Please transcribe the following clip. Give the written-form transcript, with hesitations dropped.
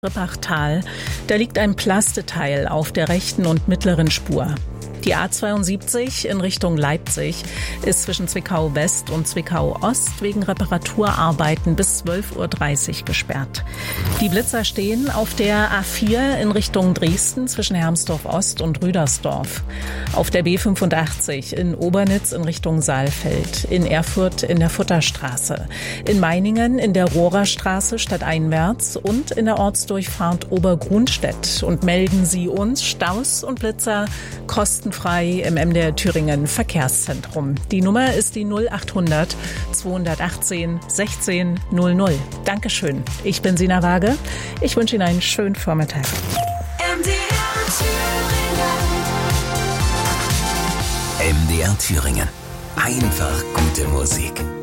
Rippachtal, da liegt ein Plasteteil auf der rechten und mittleren Spur. Die A72 in Richtung Leipzig ist zwischen Zwickau West und Zwickau Ost wegen Reparaturarbeiten bis 12:30 Uhr gesperrt. Die Blitzer stehen auf der A4 in Richtung Dresden zwischen Hermsdorf Ost und Rüdersdorf. Auf der B85 in Obernitz in Richtung Saalfeld, in Erfurt in der Futterstraße, in Meiningen in der Rohrerstraße stadteinwärts und in der Ortsdurchfahrt Obergrunstedt. Und melden Sie uns Staus und Blitzer kostenfrei im MDR Thüringen Verkehrszentrum. Die Nummer ist die 0800 218 16 00. Dankeschön. Ich bin Sina Waage. Ich wünsche Ihnen einen schönen Vormittag. MDR Thüringen. Einfach gute Musik.